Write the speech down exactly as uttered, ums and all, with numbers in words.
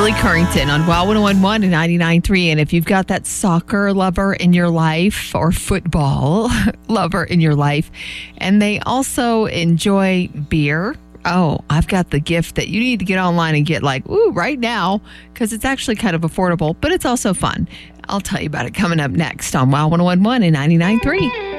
Billy Currington on Wow one oh one point one and ninety-nine point three. And if you've got that soccer lover in your life or football lover in your life, and they also enjoy beer, oh, I've got the gift that you need to get online and get like, ooh, right now, because it's actually kind of affordable, but it's also fun. I'll tell you about it coming up next on Wow one oh one point one and ninety-nine point three.